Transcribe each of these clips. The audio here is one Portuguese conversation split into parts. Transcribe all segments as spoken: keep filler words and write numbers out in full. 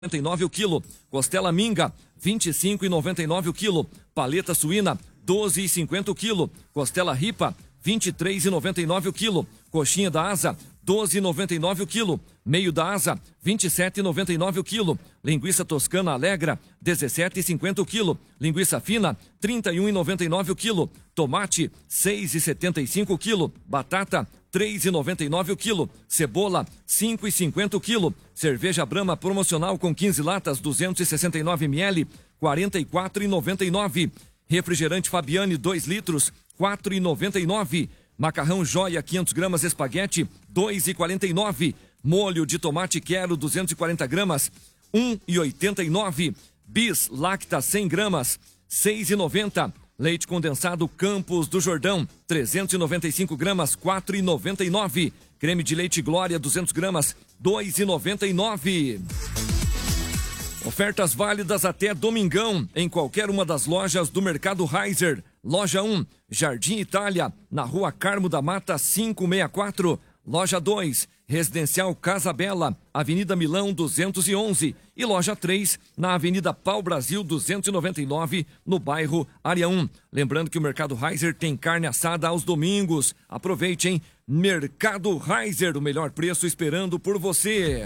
noventa e nove o quilo. Costela minga, vinte e cinco e noventa e nove o quilo. Paleta suína, doze e cinquenta o quilo. Costela ripa, vinte e três e noventa e nove o quilo. Coxinha da asa, doze e noventa e nove o quilo. Meio da asa, vinte e sete e noventa e nove o quilo. Linguiça toscana alegra, dezessete e cinquenta o quilo. Linguiça fina, trinta e um e noventa e nove o quilo. Tomate, seis e setenta e cinco o quilo. Batata, três e noventa e nove o quilo. Cebola, cinco e cinquenta o quilo. Cerveja Brahma promocional com quinze latas, duzentos e sessenta e nove mililitros, quarenta e quatro e noventa e nove. Refrigerante Fabiane, dois litros, quatro e noventa e nove. Macarrão Joia, quinhentas gramas espaguete, dois e quarenta e nove. Molho de tomate Quero, duzentas e quarenta gramas, um e oitenta e nove. Bis Lacta, cem gramas, seis e noventa. Leite condensado Campos do Jordão, trezentas e noventa e cinco gramas, quatro e noventa e nove. Creme de leite Glória, duzentas gramas, dois e noventa e nove. Ofertas válidas até domingão em qualquer uma das lojas do Mercado Reiser. Loja um, Jardim Itália, na Rua Carmo da Mata, quinhentos e sessenta e quatro. Loja dois, Residencial Casa Bela, Avenida Milão duzentos e onze. E loja três, na Avenida Pau Brasil duzentos e noventa e nove, no bairro Área um. Lembrando que o Mercado Reiser tem carne assada aos domingos. Aproveite, hein? Mercado Reiser, o melhor preço esperando por você.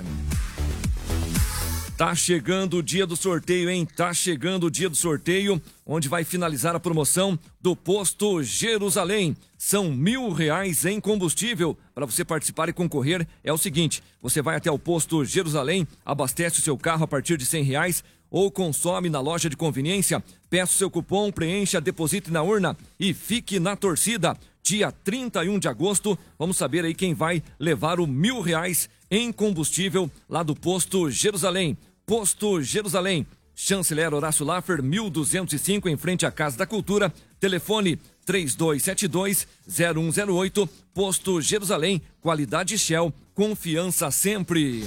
Tá chegando o dia do sorteio, hein? Tá chegando o dia do sorteio, onde vai finalizar a promoção do Posto Jerusalém. São mil reais em combustível. Para você participar e concorrer, é o seguinte: você vai até o Posto Jerusalém, abastece o seu carro a partir de cem reais ou consome na loja de conveniência, peça o seu cupom, preencha, deposite na urna e fique na torcida. Dia trinta e um de agosto, vamos saber aí quem vai levar o mil reais em combustível lá do Posto Jerusalém. Posto Jerusalém, Chanceler Horácio Laffer, mil duzentos e cinco, em frente à Casa da Cultura. Telefone três dois sete dois, zero um zero oito. Posto Jerusalém, qualidade Shell, confiança sempre.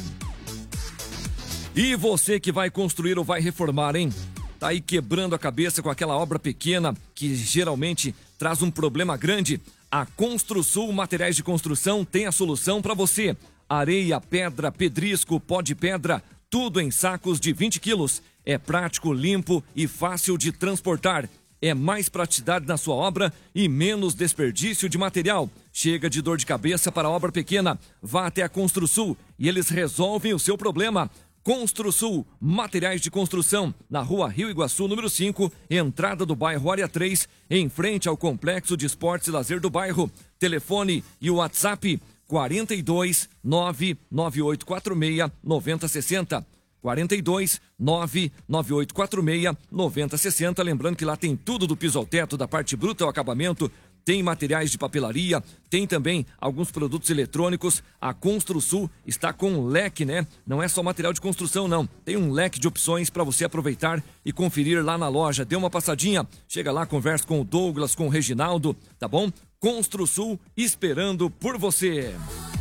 E você que vai construir ou vai reformar, hein? Tá aí quebrando a cabeça com aquela obra pequena que geralmente traz um problema grande? A Construsul Materiais de Construção tem a solução para você. Areia, pedra, pedrisco, pó de pedra, tudo em sacos de vinte quilos. É prático, limpo e fácil de transportar. É mais praticidade na sua obra e menos desperdício de material. Chega de dor de cabeça para a obra pequena. Vá até a Construsul e eles resolvem o seu problema. Construsul, materiais de construção, na Rua Rio Iguaçu, número cinco, entrada do bairro Área três, em frente ao Complexo de Esportes e Lazer do bairro. Telefone e WhatsApp quarenta e dois, nove nove oito quatro seis, nove zero seis zero. quarenta e dois, nove nove oito quatro seis, nove zero seis zero. Lembrando que lá tem tudo do piso ao teto, da parte bruta ao acabamento. Tem materiais de papelaria, tem também alguns produtos eletrônicos. A Construsul está com um leque, né? Não é só material de construção, não. Tem um leque de opções para você aproveitar e conferir lá na loja. Dê uma passadinha, chega lá, conversa com o Douglas, com o Reginaldo, tá bom? Construsul esperando por você.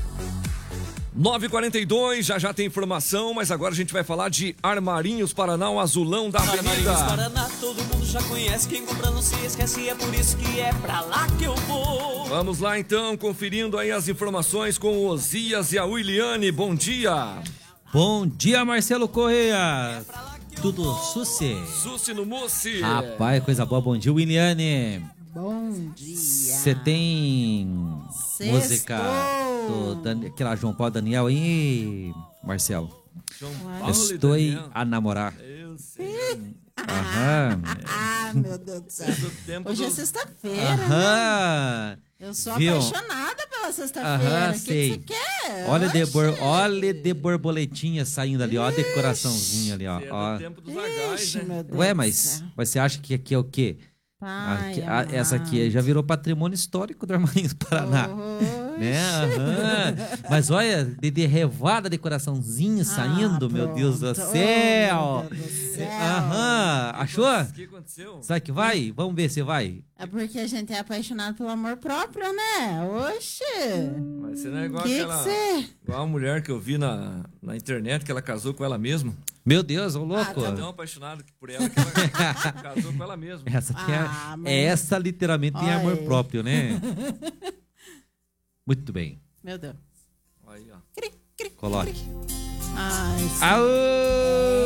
nove e quarenta e dois, já já tem informação, mas agora a gente vai falar de Armarinhos Paraná, o azulão da Avenida. Armarinhos Paraná, todo mundo já conhece, quem compra não se esquece, é por isso que é pra lá que eu vou. Vamos lá então, conferindo aí as informações com o Osias e a Williane. Bom dia. Bom dia, Marcelo Correia. Tudo suci? Suci no Mussi. Rapaz, coisa boa. Bom dia, Williane. Bom dia. Você tem Sextou. música do Dan... aquela João Paulo Daniel aí, Marcelo? João Paulo Estou Daniel. a namorar. Eu sei. Aham. Ah, meu Deus do céu. Do tempo Hoje é do- sexta-feira, né? Aham. Eu sou Viu? apaixonada pela sexta-feira. Aham, O que sei. que você quer? Olha de, Oxe. bor... Olha de borboletinha saindo ali, ó, a decoraçãozinha ali, ó. É ó. do tempo dos agais, Ixi, né? meu Deus Ué, do mas céu. você acha que aqui é o quê? Pai, Aqui- a- essa aqui amado. já virou patrimônio histórico do Armarinhos Paraná. Oxe. Né? Aham. Mas olha, de, de revada decoraçãozinha saindo, Ah, meu Deus do pronto. céu. Oh, meu Deus do céu. Aham. Achou? O que aconteceu? Sabe que vai? Vamos ver se vai. É porque a gente é apaixonado pelo amor próprio, né? Oxe. Mas você não é igual Que que aquela... você... Igual a mulher que eu vi na, na internet, que ela casou com ela mesma. Meu Deus, ô louco. Tá tão apaixonado por ela que ela casou com ela mesma. Essa aqui é, Ah, mas- essa literalmente tem Olha amor aí. próprio, né? Muito bem. Meu Deus. Aí, ó. Cri, cri, Coloque. cri. Ai, sim. Aô!